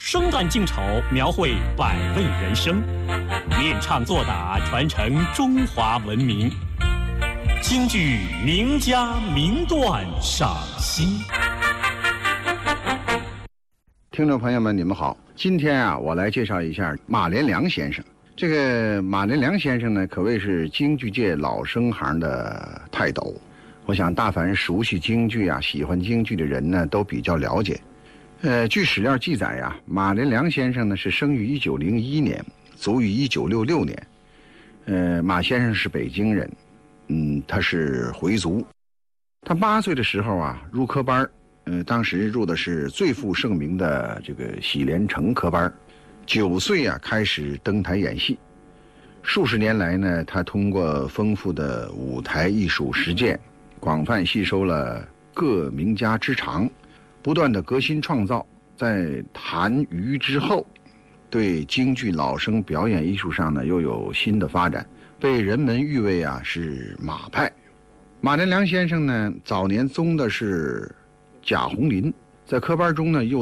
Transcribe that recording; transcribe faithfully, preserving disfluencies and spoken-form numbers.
生旦净丑，描绘百味人生，练唱作打，传承中华文明。京剧名家名段赏析。 听众朋友们，你们好，今天啊，我来介绍一下马连良先生。这个马连良先生呢，可谓是京剧界老生行的泰斗。我想，大凡熟悉京剧啊、喜欢京剧的人呢，都比较了解。呃，据史料记载呀、啊，马连良先生呢是生于一九零一年，卒于一九六六年。呃，马先生是北京人，嗯，他是回族。他八岁的时候啊，入科班，呃，当时入的是最负盛名的这个喜连城科班。九岁啊，开始登台演戏。数十年来呢，他通过丰富的舞台艺术实践，广泛吸收了各名家之长，不断的革新创造。在谭余之后，对京剧老生表演艺术上呢，又有新的发展，被人们誉为啊是马派。马连良先生呢，早年宗的是贾红林，在科班中呢又